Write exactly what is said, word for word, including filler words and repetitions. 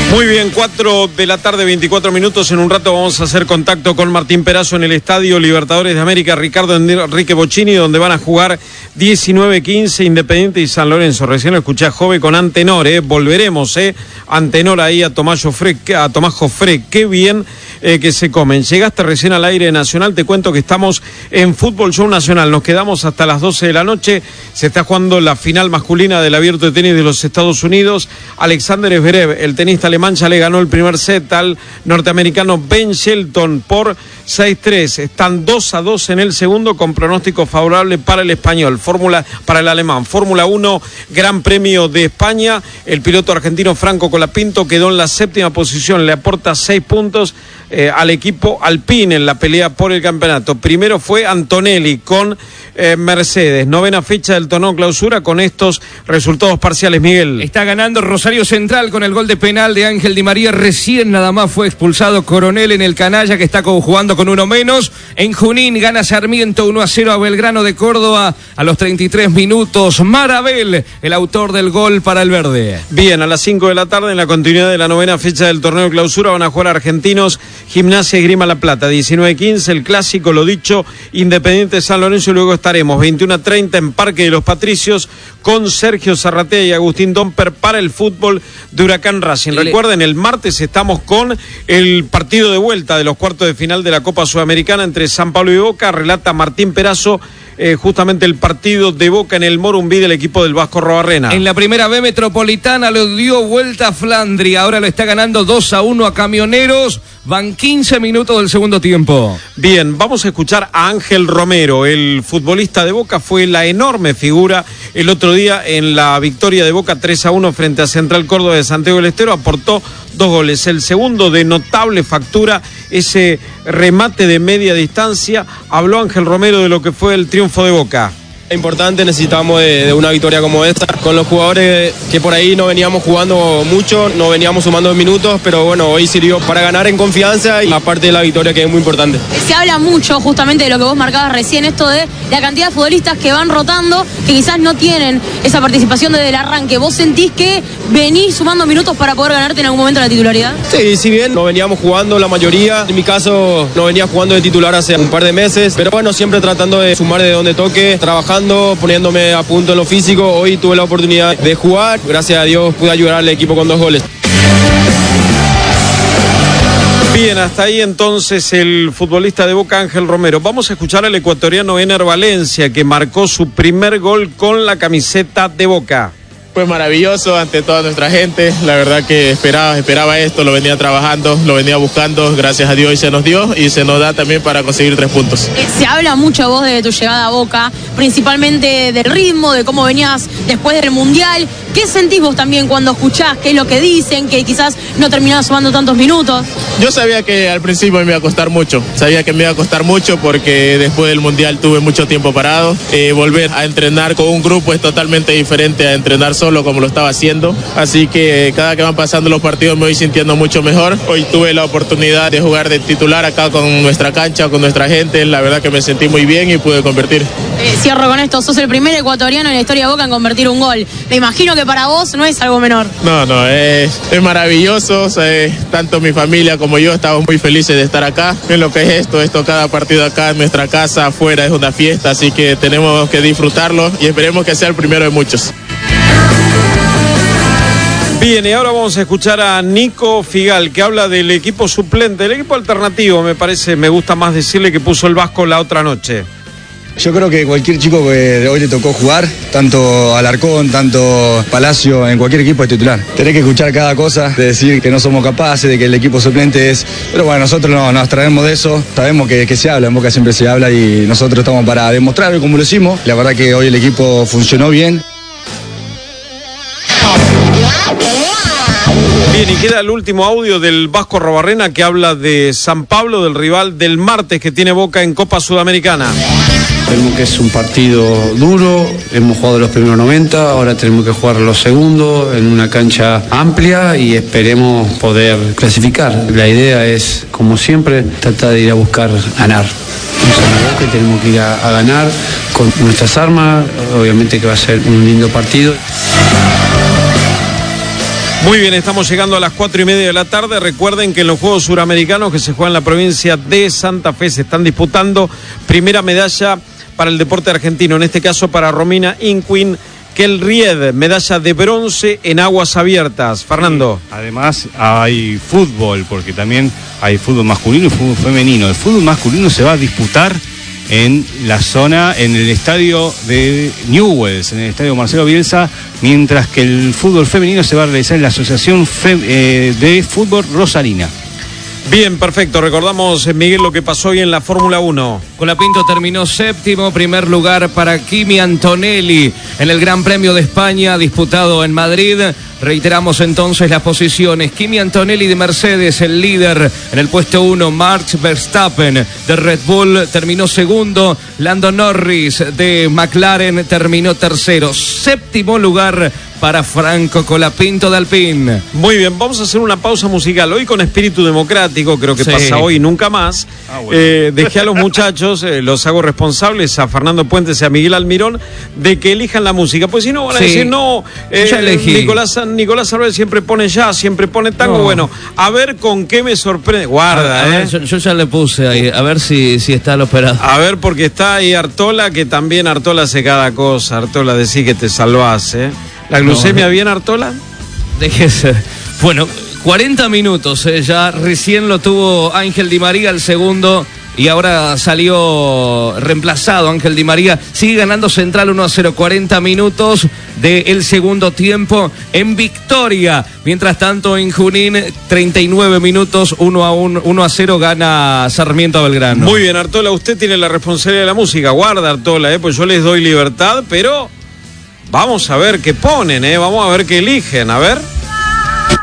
Muy bien, cuatro de la tarde, veinticuatro minutos. En un rato vamos a hacer contacto con Martín Perazo en el Estadio Libertadores de América, Ricardo Enrique Bocchini, donde van a jugar diecinueve quince Independiente y San Lorenzo. Recién lo escuché a Jove con Antenor, eh. Volveremos, eh. Antenor ahí a Tomás Jofré, a Tomás Jofré. Qué bien eh, que se comen. Llegaste recién al aire nacional, te cuento que estamos en Fútbol Show Nacional. Nos quedamos hasta las doce de la noche. Se está jugando la final masculina del Abierto de Tenis de los Estados Unidos. Alexander Zverev, el tenista alemán, ya le ganó el primer set al norteamericano Ben Shelton por seis tres. Están dos a dos en el segundo, con pronóstico favorable para el español, Fórmula para el alemán. Fórmula uno, Gran Premio de España. El piloto argentino Franco Colapinto quedó en la séptima posición, le aporta seis puntos eh, al equipo Alpine en la pelea por el campeonato. Primero fue Antonelli con eh, Mercedes. Novena fecha del torneo clausura con estos resultados parciales, Miguel. Está ganando Rosario Central con el gol de penal de Ángel Di María. Recién nada más fue expulsado Coronel en el canalla, que está jugando con uno menos. En Junín gana Sarmiento uno a cero a Belgrano de Córdoba a los treinta y tres minutos. Marabel, el autor del gol para el verde. Bien, a las cinco de la tarde, en la continuidad de la novena fecha del torneo clausura, van a jugar argentinos, Gimnasia y Grima La Plata. diecinueve quince, el clásico, lo dicho, Independiente San Lorenzo. Y luego estaremos veintiuno a treinta en Parque de los Patricios con Sergio Zarratea y Agustín Domper para el fútbol de Huracán Racing. Recuerden, el martes estamos con el partido de vuelta de los cuartos de final de la Copa Sudamericana entre San Pablo y Boca. Relata Martín Perazo eh, justamente el partido de Boca en el Morumbí del equipo del Vasco Robarrena. En la primera B Metropolitana lo dio vuelta a Flandri, ahora lo está ganando dos a uno a Camioneros. Van quince minutos del segundo tiempo. Bien, vamos a escuchar a Ángel Romero, el futbolista de Boca. Fue la enorme figura el otro día en la victoria de Boca tres a uno frente a Central Córdoba de Santiago del Estero. Aportó dos goles. El segundo, de notable factura, ese remate de media distancia. Habló Ángel Romero de lo que fue el triunfo de Boca. Importante, necesitamos de, de una victoria como esta, con los jugadores que por ahí no veníamos jugando mucho, no veníamos sumando minutos, pero bueno, hoy sirvió para ganar en confianza y aparte de la victoria, que es muy importante. Se habla mucho justamente de lo que vos marcabas recién, esto de la cantidad de futbolistas que van rotando, que quizás no tienen esa participación desde el arranque. ¿Vos sentís que venís sumando minutos para poder ganarte en algún momento la titularidad? Sí, si bien no veníamos jugando la mayoría, en mi caso no venía jugando de titular hace un par de meses, pero bueno, siempre tratando de sumar de donde toque, trabajando, poniéndome a punto en lo físico. Hoy tuve la oportunidad de jugar, gracias a Dios pude ayudar al equipo con dos goles. Bien, hasta ahí entonces el futbolista de Boca, Ángel Romero. Vamos a escuchar al ecuatoriano Ener Valencia, que marcó su primer gol con la camiseta de Boca. Fue maravilloso ante toda nuestra gente, la verdad que esperaba, esperaba esto, lo venía trabajando, lo venía buscando, gracias a Dios y se nos dio y se nos da también para conseguir tres puntos. Se habla mucho vos de tu llegada a Boca, principalmente del ritmo, de cómo venías después del Mundial. ¿Qué sentís vos también cuando escuchás qué es lo que dicen, que quizás no terminabas sumando tantos minutos? Yo sabía que al principio me iba a costar mucho, sabía que me iba a costar mucho porque después del Mundial tuve mucho tiempo parado. Eh, volver a entrenar con un grupo es totalmente diferente a entrenar solo como lo estaba haciendo, así que cada que van pasando los partidos me voy sintiendo mucho mejor. Hoy tuve la oportunidad de jugar de titular acá con nuestra cancha, con nuestra gente, la verdad que me sentí muy bien y pude convertir. Eh, cierro con esto, sos el primer ecuatoriano en la historia de Boca en convertir un gol. Me imagino que para vos no es algo menor. No, no, es, es maravilloso, o sea, es, tanto mi familia como yo estamos muy felices de estar acá. En lo que es esto, esto cada partido acá en nuestra casa, afuera, es una fiesta, así que tenemos que disfrutarlo y esperemos que sea el primero de muchos. Bien, y ahora vamos a escuchar a Nico Figal, que habla del equipo suplente, del equipo alternativo, me parece, me gusta más decirle, que puso el Vasco la otra noche. Yo creo que cualquier chico que hoy le tocó jugar, tanto Alarcón, tanto Palacio, en cualquier equipo es titular. Tenés que escuchar cada cosa, de decir que no somos capaces, de que el equipo suplente es... Pero bueno, nosotros no, nos traemos de eso, sabemos que, que se habla, en Boca siempre se habla y nosotros estamos para demostrar como lo hicimos. La verdad que hoy el equipo funcionó bien. Bien, y queda el último audio del Vasco Robarrena, que habla de San Pablo, del rival del martes que tiene Boca en Copa Sudamericana. Sabemos que es un partido duro, hemos jugado los primeros noventa, ahora tenemos que jugar los segundos en una cancha amplia y esperemos poder clasificar. La idea es, como siempre, tratar de ir a buscar ganar. Sabemos que tenemos que ir a, a ganar con nuestras armas, obviamente que va a ser un lindo partido. Muy bien, estamos llegando a las cuatro y media de la tarde. Recuerden que en los Juegos Suramericanos que se juegan en la provincia de Santa Fe se están disputando primera medalla para el deporte argentino, en este caso para Romina Inquin Kelried, medalla de bronce en aguas abiertas. Fernando. Sí, además hay fútbol, porque también hay fútbol masculino y fútbol femenino. El fútbol masculino se va a disputar en la zona, en el estadio de Newell's, en el estadio Marcelo Bielsa, mientras que el fútbol femenino se va a realizar en la Asociación Fe, eh, de Fútbol Rosarina. Bien, perfecto. Recordamos, Miguel, lo que pasó hoy en la Fórmula uno. Colapinto terminó séptimo, primer lugar para Kimi Antonelli en el Gran Premio de España disputado en Madrid. Reiteramos entonces las posiciones. Kimi Antonelli de Mercedes, el líder en el puesto uno. Max Verstappen de Red Bull terminó segundo. Lando Norris de McLaren terminó tercero. Séptimo lugar para Franco Colapinto de Alpine. Muy bien, vamos a hacer una pausa musical. Hoy con espíritu democrático, creo que sí. Pasa hoy nunca más. Ah, bueno. eh, dejé a los muchachos, eh, los hago responsables, a Fernando Puentes y a Miguel Almirón, de que elijan la música. Pues si no, van a sí. decir, no, eh, Nicolás, Nicolás Álvarez siempre pone jazz, siempre pone tango. No. Bueno, a ver con qué me sorprende. Guarda, a, a eh. ver, yo, yo ya le puse ahí, a ver si, si está el operador. A ver, porque está ahí Artola, que también Artola hace cada cosa. Artola, decí que te salvás, ¿eh? ¿La glucemia no. bien, Artola? Déjese. Bueno, cuarenta minutos, eh, ya recién lo tuvo Ángel Di María, el segundo, y ahora salió reemplazado Ángel Di María. Sigue ganando Central uno a cero, cuarenta minutos del segundo tiempo en victoria. Mientras tanto, en Junín, treinta y nueve minutos, uno a cero gana Sarmiento a Belgrano. Muy bien, Artola, usted tiene la responsabilidad de la música. Guarda, Artola, eh, pues yo les doy libertad, pero vamos a ver qué ponen, eh, vamos a ver qué eligen, a ver.